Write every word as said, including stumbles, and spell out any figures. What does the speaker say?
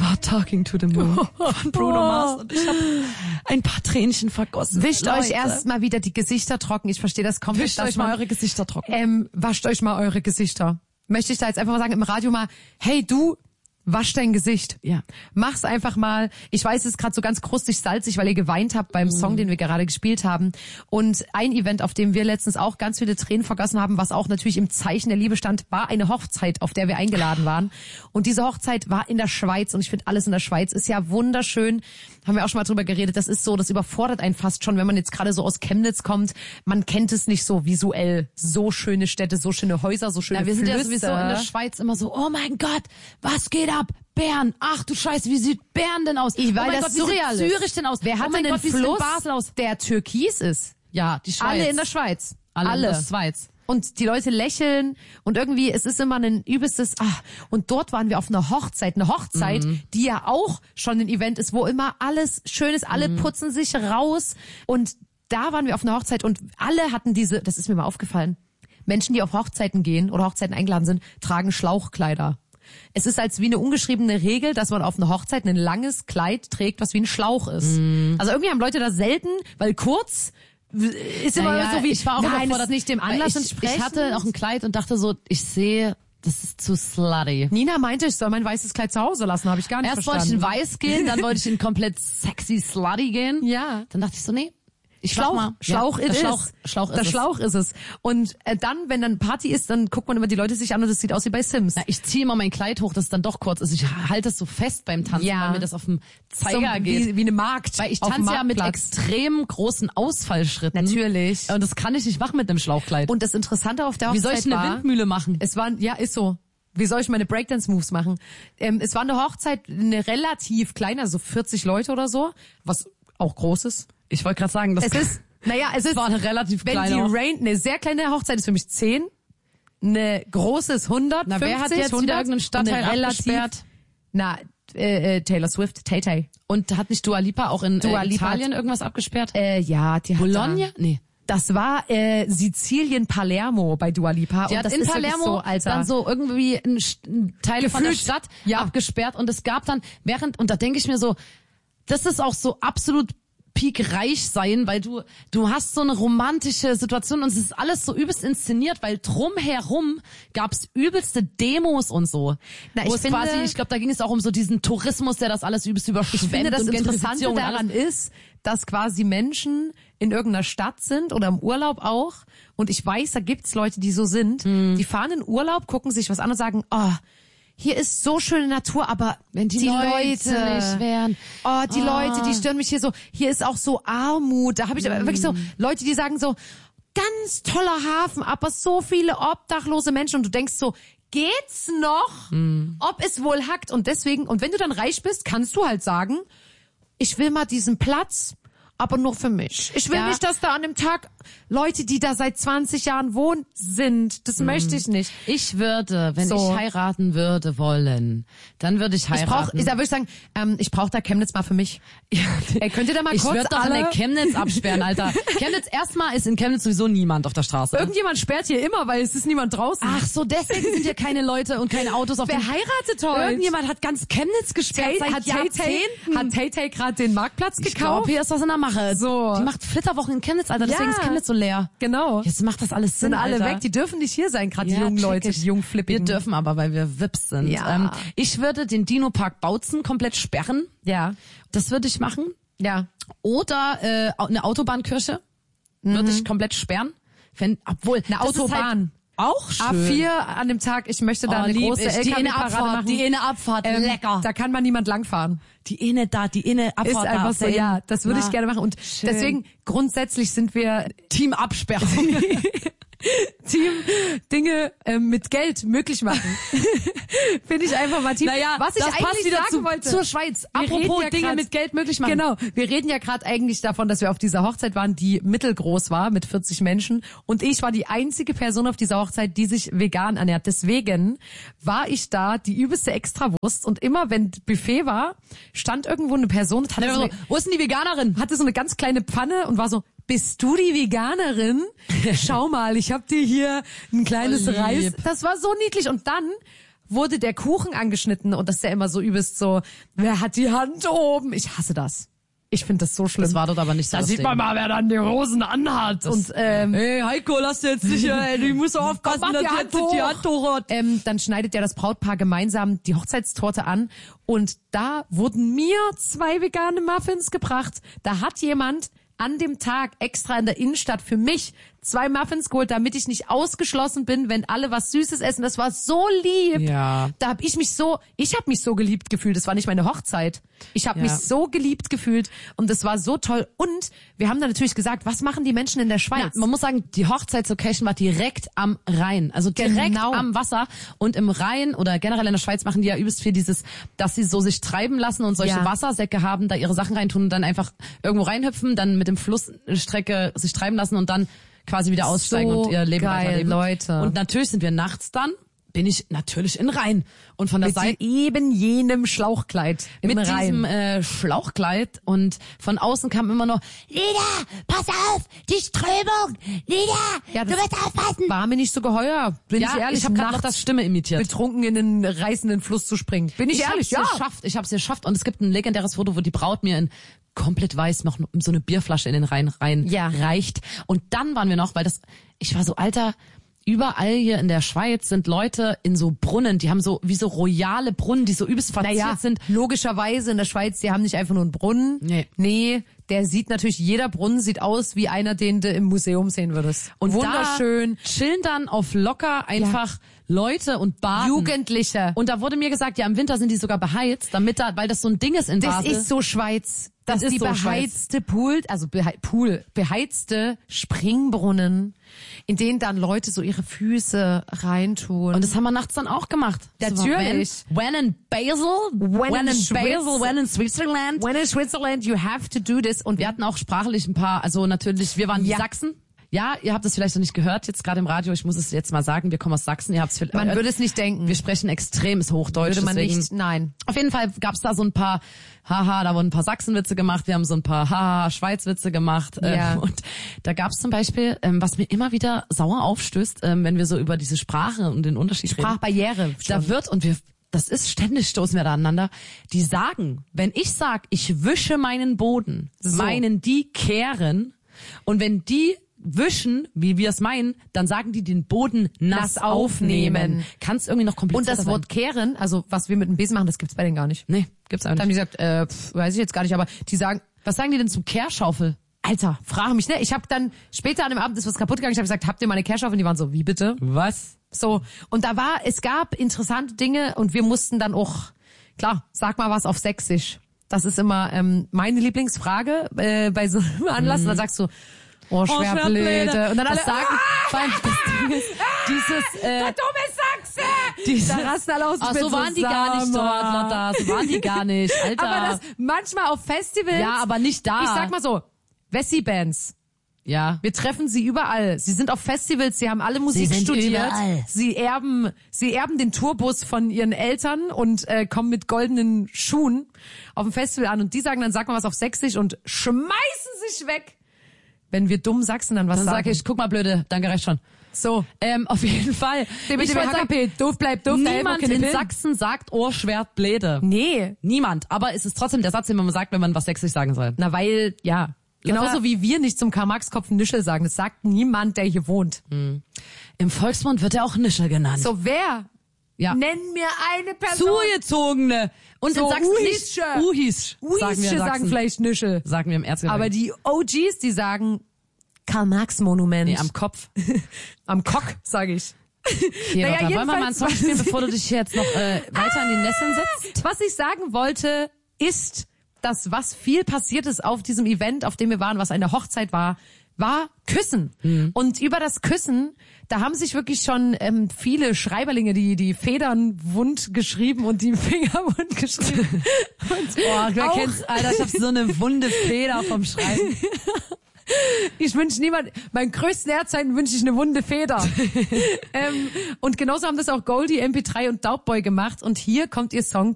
Oh, Talking to the Moon von Bruno Mars. Und ich habe ein paar Tränchen vergossen. Wischt Leute. euch erst mal wieder die Gesichter trocken. Ich verstehe das komplett. Wischt euch mal eure Gesichter trocken. Ähm, wascht euch mal eure Gesichter. Möchte ich da jetzt einfach mal sagen, im Radio mal, hey du, wasch dein Gesicht. Ja. Mach's einfach mal. Ich weiß, es ist gerade so ganz krustig salzig, weil ihr geweint habt beim Song, den wir gerade gespielt haben. Und ein Event, auf dem wir letztens auch ganz viele Tränen vergossen haben, was auch natürlich im Zeichen der Liebe stand, war eine Hochzeit, auf der wir eingeladen waren. Und diese Hochzeit war in der Schweiz. Und ich finde, alles in der Schweiz ist ja wunderschön. Haben wir auch schon mal drüber geredet. Das ist so, das überfordert einen fast schon, wenn man jetzt gerade so aus Chemnitz kommt. Man kennt es nicht so visuell. So schöne Städte, so schöne Häuser, so schöne Ja, wir sind Flüsse. ja sowieso in der Schweiz immer so, oh mein Gott, was geht ab? Bern, ach du Scheiße, wie sieht Bern denn aus? Ich, weil oh mein das Gott, wie surreal sieht ist. Zürich denn aus? Wer hat oh mein denn Gott, den wie Fluss, sieht Basel aus? der türkis ist? Ja, die Schweiz. Alle in der Schweiz. Alle, Alle. in der Schweiz. Und die Leute lächeln und irgendwie, es ist immer ein übelstes, ah, und dort waren wir auf einer Hochzeit, eine Hochzeit, mhm. die ja auch schon ein Event ist, wo immer alles schön ist, alle mhm. putzen sich raus und da waren wir auf einer Hochzeit und alle hatten diese, das ist mir mal aufgefallen, Menschen, die auf Hochzeiten gehen oder Hochzeiten eingeladen sind, tragen Schlauchkleider. Es ist als wie eine ungeschriebene Regel, dass man auf einer Hochzeit ein langes Kleid trägt, was wie ein Schlauch ist. Mm. Also irgendwie haben Leute das selten, weil kurz ist immer naja, so wie, ich war auch nein, überfordert, das ist nicht dem Anlass ich, entsprechend. Ich hatte auch ein Kleid und dachte so, ich sehe, das ist zu slutty. Nina meinte, ich soll mein weißes Kleid zu Hause lassen, habe ich gar nicht Erst verstanden. wollte ich in weiß gehen, dann wollte ich in komplett sexy slutty gehen. Ja. Dann dachte ich so, nee. Ich Schlauch, mal. Schlauch, ja, it Schlauch, is. Schlauch ist der es. Schlauch ist es. Und äh, dann, wenn dann Party ist, dann guckt man immer die Leute sich an und es sieht aus wie bei Sims. Na, ich ziehe immer mein Kleid hoch, das ist dann doch kurz ist. Ich halte es so fest beim Tanzen, Ja. weil mir das auf dem Zeiger Zum, geht. Wie, wie eine Markt. Weil ich auf dem tanze ja mit Marktplatz. extrem großen Ausfallschritten. Natürlich. Und das kann ich nicht machen mit einem Schlauchkleid. Und das Interessante auf der wie Hochzeit soll ich eine war, Windmühle machen? Es war, ja, ist so. Wie soll ich meine Breakdance-Moves machen? Ähm, es war eine Hochzeit, eine relativ kleine, also vierzig Leute oder so, was auch groß ist. Ich wollte gerade sagen, das Es ist, naja, es ist, war eine relativ wenn kleine. die Rain, eine sehr kleine Hochzeit ist für mich zehn, eine große ist hundert, Na, wer hat fünfzig, jetzt wieder hundert, irgendeinen und Stadtteil eine relativ, abgesperrt? Na, äh, äh, Taylor Swift, Tay Tay. Und hat nicht Dua Lipa auch in Dua äh, Lipa Italien irgendwas abgesperrt? Äh, ja, die hat Bologna? Da, Nee. das war äh, Sizilien, Palermo bei Dua Lipa. Die und hat das in ist wirklich Palermo so, Alter, dann so irgendwie ein, ein Teil von der Gefühlt, Stadt ja. abgesperrt und es gab dann während, und da denke ich mir so, das ist auch so absolut peak reich sein, weil du du hast so eine romantische Situation und es ist alles so übelst inszeniert, weil drumherum gab's übelste Demos und so. Na, Wo ich es finde- quasi, ich glaube, da ging es auch um so diesen Tourismus, der das alles übelst überschwemmt. Ich finde, das und Interessante Gentrifizierung und alles. daran ist, dass quasi Menschen in irgendeiner Stadt sind oder im Urlaub auch. Und ich weiß, da gibt's Leute, die so sind. Hm. Die fahren in Urlaub, gucken sich was an und sagen, oh, hier ist so schöne Natur, aber Wenn die Leute nicht wären. Oh, die Ah. Leute, die stören mich hier so. Hier ist auch so Armut. Da habe ich Hm. aber wirklich so Leute, die sagen so, ganz toller Hafen, aber so viele obdachlose Menschen. Und du denkst so, geht's noch? Hm. Ob es wohl hackt? Und deswegen, und wenn du dann reich bist, kannst du halt sagen, ich will mal diesen Platz, aber nur für mich. Ich will Ja. nicht, dass da an dem Tag Leute, die da seit zwanzig Jahren wohnen, sind. Das möchte ich nicht. Ich würde, wenn So. ich heiraten würde wollen, dann würde ich Ich heiraten. brauch, da würde ich sagen, ähm, ich brauche da Chemnitz mal für mich. Ey, könnt ihr da mal Ich kurz würde doch alle... eine Chemnitz absperren, Alter. Chemnitz, erstmal ist in Chemnitz sowieso niemand auf der Straße. Irgendjemand sperrt hier immer, weil es ist niemand draußen. Ach so, deswegen sind hier keine Leute und keine Autos auf Wer dem... heiratet heute? Irgendjemand hat ganz Chemnitz gesperrt Tay, seit hat Tay Tay, Jahrzehnten. hat Tay Tay gerade den Marktplatz Ich glaube, gekauft? hier ist was in der Mache. So. Die macht Flitterwochen in Chemnitz, Alter. Deswegen Ja. ist Chemnitz so leer. Genau. Jetzt macht das alles Sinn, Sind alle Alter. weg, die dürfen nicht hier sein, gerade die Ja, jungen check Leute, ich. die jungen Wir Flippigen. dürfen aber, weil wir Vips sind. Ja. Ähm, ich würde den Dino-Park Bautzen komplett sperren. Ja, Das würde ich machen. ja. Oder äh, eine Autobahnkirche würde ich komplett sperren. Wenn, obwohl Eine das ist Autobahn. Halt auch schön. A vier an dem Tag, ich möchte da Oh, eine lieb große ich. Die L K W-Parade Inneabfahrt, machen. die Inneabfahrt, Ähm, lecker. Da kann man niemand langfahren. Die Inne da, die Inneabfahrt. Ist da einfach auf so, der ja, Inne. das würde ich Na, gerne machen. Und schön. deswegen, grundsätzlich sind wir Team Absperrung. Team Dinge äh, mit Geld möglich machen. Finde ich einfach mal Team. Naja, was ich das eigentlich passt wieder sagen zu, wollte. zur Schweiz. Wir Apropos reden ja Dinge grad- mit Geld möglich machen. Genau, wir reden ja gerade eigentlich davon, dass wir auf dieser Hochzeit waren, die mittelgroß war mit vierzig Menschen und ich war die einzige Person auf dieser Hochzeit, die sich vegan ernährt. Deswegen war ich da die übelste Extrawurst und immer wenn Buffet war, stand irgendwo eine Person und hatte, Ja, so so, eine, wo ist denn die Veganerin? hatte so eine ganz kleine Pfanne und war so, bist du die Veganerin? Schau mal, ich hab dir hier ein kleines Oh, lieb. Reis. Das war so niedlich und dann wurde der Kuchen angeschnitten und das ist ja immer so übelst so, wer hat die Hand oben? Ich hasse das. Ich finde das so schlimm. Das war dort aber nicht so. Da das sieht Ding. man mal, wer dann die Hosen anhat. Das, und ähm, hey Heiko, lass jetzt nicht, ey, du musst aufpassen, mach dass die du Hand jetzt nicht die hoch. Hand hoch hat. ähm, dann schneidet ja das Brautpaar gemeinsam die Hochzeitstorte an und da wurden mir zwei vegane Muffins gebracht. Da hat jemand an dem Tag extra in der Innenstadt für mich zwei Muffins geholt, damit ich nicht ausgeschlossen bin, wenn alle was Süßes essen. Das war so lieb. Ja. Da habe ich mich so, ich habe mich so geliebt gefühlt. Das war nicht meine Hochzeit. Ich habe Ja. mich so geliebt gefühlt und das war so toll. Und wir haben dann natürlich gesagt, was machen die Menschen in der Schweiz? Ja, man muss sagen, die Hochzeitslocation war direkt am Rhein, also direkt Genau. am Wasser. Und im Rhein oder generell in der Schweiz machen die ja übelst viel dieses, dass sie so sich treiben lassen und solche Ja. Wassersäcke haben, da ihre Sachen reintun und dann einfach irgendwo reinhüpfen, dann mit dem Flussstrecke sich treiben lassen und dann quasi wieder aussteigen So und ihr Leben geil, weiterleben. Leute. Und natürlich sind wir nachts dann, bin ich natürlich in Rhein. Und von der Mit Seite eben jenem Schlauchkleid im mit Rhein. diesem äh, Schlauchkleid und von außen kam immer nur, Lida, pass auf, die Strömung, Lida, Ja, du das musst aufpassen. war mir nicht so geheuer. Bin Ja, ich ehrlich, ich habe gerade noch nachts das Stimme imitiert. betrunken in den reißenden Fluss zu springen. Bin ich, Ich ehrlich, hab's ja. geschafft, ich hab's geschafft und es gibt ein legendäres Foto, wo die Braut mir in komplett weiß noch so eine Bierflasche in den Rhein rein Ja. reicht und dann waren wir noch, weil das, ich war so, Alter, überall hier in der Schweiz sind Leute in so Brunnen, die haben so wie so royale Brunnen, die so übelst verziert Naja, sind. logischerweise in der Schweiz, die haben nicht einfach nur einen Brunnen. Nee. Nee, der sieht natürlich, jeder Brunnen sieht aus wie einer, den du im Museum sehen würdest. Und wunderschön. Da chillen dann auf locker einfach Leute und baden. Jugendliche. Und da wurde mir gesagt, ja, im Winter sind die sogar beheizt, damit da, weil das so ein Ding ist in Das Basel. ist so Schweiz. Das, Das ist ist die so Schweiz. beheizte Pool, also behe Pool, beheizte Springbrunnen, in denen dann Leute so ihre Füße reintun. Und das haben wir nachts dann auch gemacht. Natürlich. When, when in Basel, When when, in in Schweiz. Basel, when in Switzerland. When in Switzerland, you have to do this. Und Wir hatten auch sprachlich ein paar, also natürlich, wir waren die Ja. Sachsen. Ja, ihr habt es vielleicht noch nicht gehört, jetzt gerade im Radio, ich muss es jetzt mal sagen, wir kommen aus Sachsen, ihr habt es vielleicht man gehört. würde es nicht denken. Wir sprechen extremes Hochdeutsch, würde man deswegen, nicht, nein. Auf jeden Fall gab's da so ein paar, haha, da wurden ein paar Sachsenwitze gemacht, wir haben so ein paar, haha, Schweizwitze gemacht. Ja. Ähm, und da gab's zum Beispiel, ähm, was mir immer wieder sauer aufstößt, ähm, wenn wir so über diese Sprache und den Unterschied reden. Sprachbarriere. Da wird, und wir, das ist ständig, stoßen wir da aneinander, die sagen, wenn ich sag, ich wische meinen Boden, So. meinen die kehren, und wenn die wischen, wie wir es meinen, dann sagen die den Boden nass, Nass aufnehmen. aufnehmen. Kann's irgendwie noch Und komplizierter das sein? Wort kehren, also was wir mit dem Besen machen, das gibt's bei denen gar nicht. Nee, gibt's einfach Da haben nicht. die gesagt, äh, pf, weiß ich jetzt gar nicht, aber die sagen, Was sagen die denn zum Kehrschaufel? Alter, frage mich, ne? Ich habe dann, später an dem Abend ist was kaputt gegangen, ich habe gesagt, habt ihr mal eine Kehrschaufel? Und die waren so, wie bitte? Was? So, und da war, es gab interessante Dinge und wir mussten dann auch, klar, sag mal was auf Sächsisch. Das ist immer ähm, meine Lieblingsfrage äh, bei so einem Anlass. Und dann sagst du, oh, Schwerblöde. Und dann alle das sagen, vor allem das Ding ist, dieses, äh, dumme Sachse! dieses, Da rasten alle aus. ich ach, bin so waren die gar nicht sauer. dort, Lotta, so waren die gar nicht, Alter. Aber das manchmal auf Festivals. ja, aber nicht da. Ich sag mal so, Wessi-Bands. ja. Wir treffen sie überall. Sie sind auf Festivals, sie haben alle Musik sind studiert. überall. Sie erben, sie erben den Tourbus von ihren Eltern und äh, kommen mit goldenen Schuhen auf dem Festival an und die sagen dann, sag mal was auf Sächsisch und schmeißen sich weg. Wenn wir dumm Sachsen dann was Dann sagen. sag ich, guck mal, blöde, danke, reicht schon. so. Ähm, auf jeden Fall. Der mit Ich dem wollte H K P, doof bleibt doof. da niemand helfen keine in Pillen. Sachsen sagt Ohrschwert Bläde. Nee. Niemand. Aber es ist trotzdem der Satz, den man sagt, wenn man was Sächsisch sagen soll. Na, weil, ja. Genauso Lotta- wie wir nicht zum Karl-Marx-Kopf Nischel sagen. Das sagt niemand, der hier wohnt. Im Volksmund wird er auch Nischel genannt. So, wer? ja. Nenn mir eine Person. Zugezogene. Und So, in Sachsen Uhische. nicht Uhis. Sagen wir Uhische in sagen Sachsen. vielleicht Nischel. Sagen wir im Erzgebirge. Aber die O Gs, die sagen Karl-Marx-Monument. nee, am Kopf. Am Kock, sage ich. Okay, Naja, Lotta, wollen wir mal einen jedenfalls- Song spielen, bevor du dich hier jetzt noch äh, weiter in die Nesseln setzt? Was ich sagen wollte, ist, dass was viel passiert ist auf diesem Event, auf dem wir waren, was eine Hochzeit war, war Küssen. Mhm. Und über das Küssen, da haben sich wirklich schon ähm, viele Schreiberlinge die die Federn wund geschrieben und die Finger wund geschrieben. Und Boah, wer auch- kennt's, Alter, ich hab so eine wunde Feder vom Schreiben. Ich wünsche niemand, meinen größten Ehrzeiten wünsche ich eine wunde Feder. ähm, und genauso haben das auch Goldie, M P drei und Doubtboy gemacht. Und hier kommt ihr Song